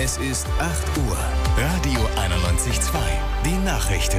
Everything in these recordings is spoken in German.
Es ist 8 Uhr. Radio 91.2. Die Nachrichten.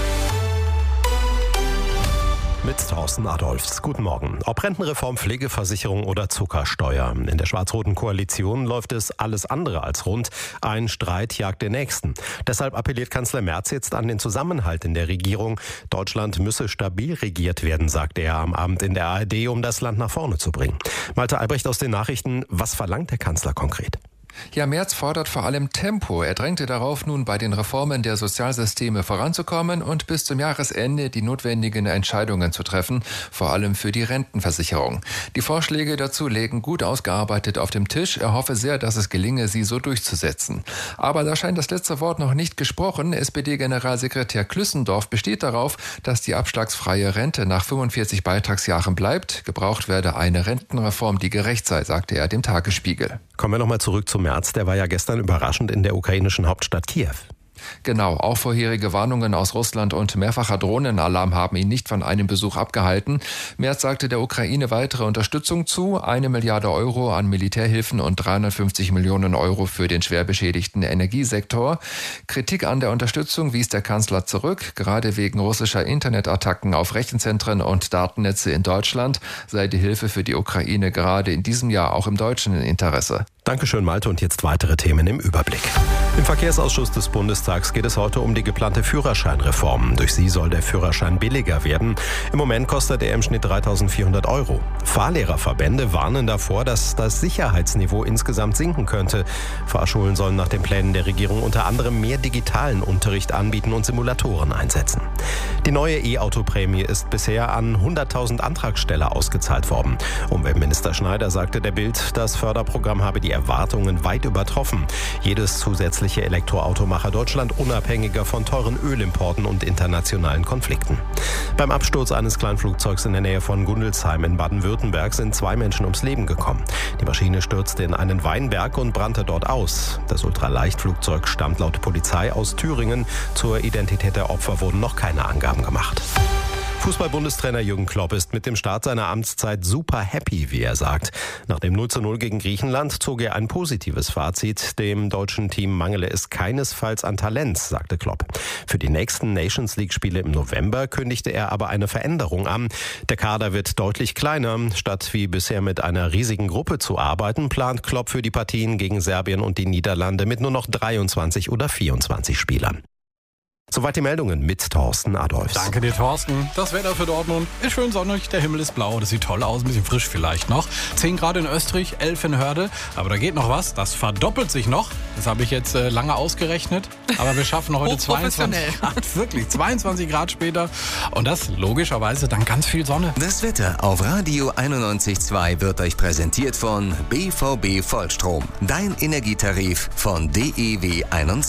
Mit Thorsten Adolfs. Guten Morgen. Ob Rentenreform, Pflegeversicherung oder Zuckersteuer. In der schwarz-roten Koalition läuft es alles andere als rund. Ein Streit jagt den nächsten. Deshalb appelliert Kanzler Merz jetzt an den Zusammenhalt in der Regierung. Deutschland müsse stabil regiert werden, sagte er am Abend in der ARD, um das Land nach vorne zu bringen. Malte Albrecht aus den Nachrichten. Was verlangt der Kanzler konkret? Ja, Merz fordert vor allem Tempo. Er drängte darauf, nun bei den Reformen der Sozialsysteme voranzukommen und bis zum Jahresende die notwendigen Entscheidungen zu treffen, vor allem für die Rentenversicherung. Die Vorschläge dazu legen gut ausgearbeitet auf dem Tisch. Er hoffe sehr, dass es gelinge, sie so durchzusetzen. Aber da scheint das letzte Wort noch nicht gesprochen. SPD-Generalsekretär Klüssendorf besteht darauf, dass die abschlagsfreie Rente nach 45 Beitragsjahren bleibt. Gebraucht werde eine Rentenreform, die gerecht sei, sagte er dem Tagesspiegel. Kommen wir nochmal zurück zu Merz. Der war ja gestern überraschend in der ukrainischen Hauptstadt Kiew. Genau, auch vorherige Warnungen aus Russland und mehrfacher Drohnenalarm haben ihn nicht von einem Besuch abgehalten. Merz sagte der Ukraine weitere Unterstützung zu, 1 Milliarde Euro an Militärhilfen und 350 Millionen Euro für den schwer beschädigten Energiesektor. Kritik an der Unterstützung wies der Kanzler zurück. Gerade wegen russischer Internetattacken auf Rechenzentren und Datennetze in Deutschland sei die Hilfe für die Ukraine gerade in diesem Jahr auch im deutschen Interesse. Dankeschön, Malte. Und jetzt weitere Themen im Überblick. Im Verkehrsausschuss des Bundestags geht es heute um die geplante Führerscheinreform. Durch sie soll der Führerschein billiger werden. Im Moment kostet er im Schnitt 3.400 Euro. Fahrlehrerverbände warnen davor, dass das Sicherheitsniveau insgesamt sinken könnte. Fahrschulen sollen nach den Plänen der Regierung unter anderem mehr digitalen Unterricht anbieten und Simulatoren einsetzen. Die neue E-Auto-Prämie ist bisher an 100.000 Antragsteller ausgezahlt worden. Umweltminister Schneider sagte der Bild, das Förderprogramm habe die Erwartungen weit übertroffen. Jedes zusätzliche Elektroauto mache Deutschland unabhängiger von teuren Ölimporten und internationalen Konflikten. Beim Absturz eines Kleinflugzeugs in der Nähe von Gundelsheim in Baden-Württemberg sind 2 Menschen ums Leben gekommen. Die Maschine stürzte in einen Weinberg und brannte dort aus. Das Ultraleichtflugzeug stammt laut Polizei aus Thüringen. Zur Identität der Opfer wurden noch keine Angaben gemacht. Fußball-Bundestrainer Jürgen Klopp ist mit dem Start seiner Amtszeit super happy, wie er sagt. Nach dem 0:0 gegen Griechenland zog er ein positives Fazit. Dem deutschen Team mangele es keinesfalls an Talent, sagte Klopp. Für die nächsten Nations-League-Spiele im November kündigte er aber eine Veränderung an. Der Kader wird deutlich kleiner. Statt wie bisher mit einer riesigen Gruppe zu arbeiten, plant Klopp für die Partien gegen Serbien und die Niederlande mit nur noch 23 oder 24 Spielern. Soweit die Meldungen mit Thorsten Adolfs. Danke dir, Thorsten. Das Wetter für Dortmund ist schön sonnig, der Himmel ist blau, das sieht toll aus, ein bisschen frisch vielleicht noch. 10 Grad in Österreich, 11 in Hörde, aber da geht noch was, das verdoppelt sich noch. Das habe ich jetzt lange ausgerechnet, aber wir schaffen heute 22 Grad, wirklich 22 Grad später und das logischerweise dann ganz viel Sonne. Das Wetter auf Radio 91.2 wird euch präsentiert von BVB Vollstrom. Dein Energietarif von DEW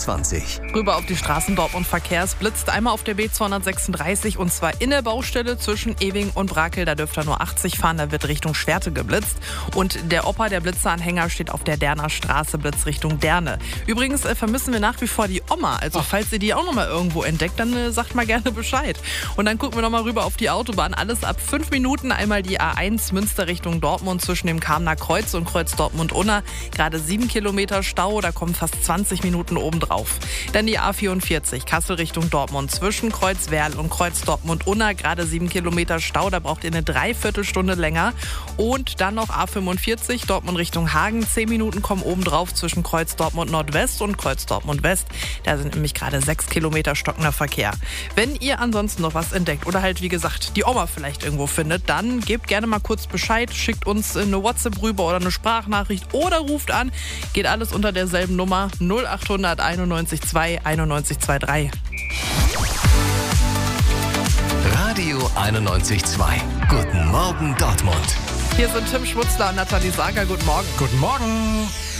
21. Rüber auf die Straßen Dortmund-Verkehr. Es blitzt einmal auf der B236 und zwar in der Baustelle zwischen Ewing und Brakel. Da dürft ihr nur 80 fahren, da wird Richtung Schwerte geblitzt. Und der Opa, der Blitzeranhänger, steht auf der Derner Straße, Blitz Richtung Derne. Übrigens vermissen wir nach wie vor die Oma. Also falls ihr die auch noch mal irgendwo entdeckt, dann sagt mal gerne Bescheid. Und dann gucken wir noch mal rüber auf die Autobahn. Alles ab 5 Minuten. Einmal die A1 Münster Richtung Dortmund zwischen dem Kamener Kreuz und Kreuz Dortmund-Unna. Gerade 7 Kilometer Stau, da kommen fast 20 Minuten obendrauf. Dann die A44 Kassel Richtung Dortmund zwischen Kreuz Werl und Kreuz Dortmund-Unna. Gerade 7 Kilometer Stau, da braucht ihr eine Dreiviertelstunde länger. Und dann noch A45 Dortmund Richtung Hagen. 10 Minuten kommen obendrauf zwischen Kreuz Dortmund Nordwest und Kreuz Dortmund West. Da sind nämlich gerade 6 Kilometer stockender Verkehr. Wenn ihr ansonsten noch was entdeckt oder halt wie gesagt die Oma vielleicht irgendwo findet, dann gebt gerne mal kurz Bescheid, schickt uns eine WhatsApp rüber oder eine Sprachnachricht oder ruft an. Geht alles unter derselben Nummer 0800 91 2 91 23. Radio 91.2. Guten Morgen Dortmund. Hier sind Tim Schmutzler und Nathalie Sager. Guten Morgen. Guten Morgen.